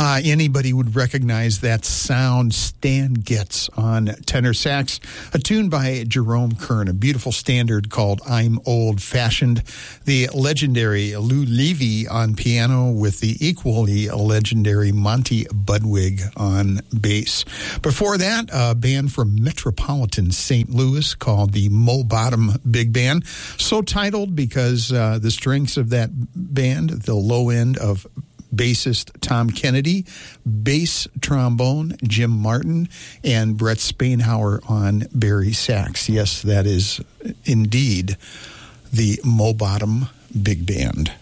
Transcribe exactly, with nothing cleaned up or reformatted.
Uh, anybody would recognize that sound. Stan Getz on tenor sax, a tune by Jerome Kern, a beautiful standard called I'm Old Fashioned. The legendary Lou Levy on piano with the equally legendary Monty Budwig on bass. Before that, a band from metropolitan Saint Louis called the Mo Bottom Big Band, so titled because uh, the strengths of that band, the low end of bassist Tom Kennedy, bass trombone Jim Martin, and Brett Spainhauer on Barry sax. Yes, that is indeed the Mo Bottom Big Band.